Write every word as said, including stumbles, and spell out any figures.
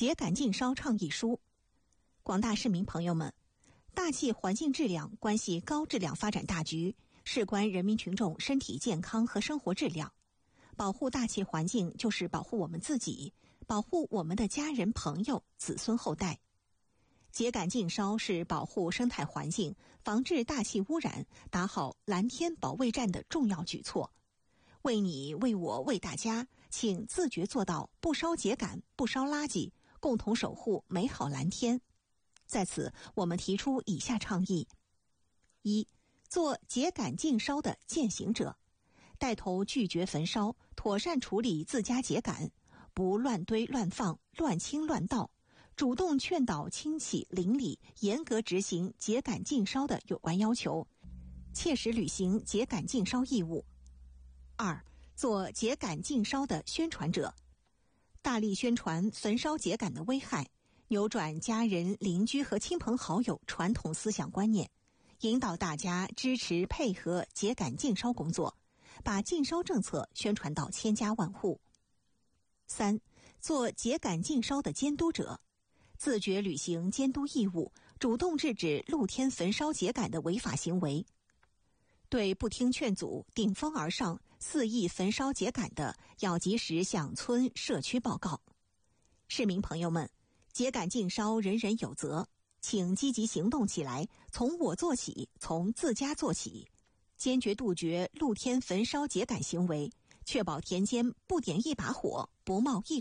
秸秆禁烧倡议书。广大市民朋友们，大气环境质量关系高质量发展大局，事关人民群众身体健康和生活质量。保护大气环境就是保护我们自己，保护我们的家人、朋友、子孙后代。秸秆禁烧是保护生态环境、防治大气污染、打好蓝天保卫战的重要举措。为你、为我、为大家，请自觉做到不烧秸秆、不烧垃圾，共同守护美好蓝天。在此，我们提出以下倡议：一、做秸秆禁烧的践行者，带头拒绝焚烧，妥善处理自家秸秆，不乱堆乱放、乱倾乱倒，主动劝导亲戚邻里严格执行秸秆禁烧的有关要求，切实履行秸秆禁烧义务。二、做秸秆禁烧的宣传者，大力宣传焚烧秸秆的危害，扭转家人、邻居和亲朋好友传统思想观念，引导大家支持配合秸秆禁烧工作，把禁烧政策宣传到千家万户。三、做秸秆禁烧的监督者，自觉履行监督义务，主动制止露天焚烧秸秆的违法行为。对不听劝阻、顶风而上、肆意焚烧秸秆的，要及时向村社区报告。市民朋友们，秸秆禁烧人人有责，请积极行动起来，从我做起，从自家做起，坚决杜绝露天焚烧秸秆行为，确保田间不点一把火，不冒一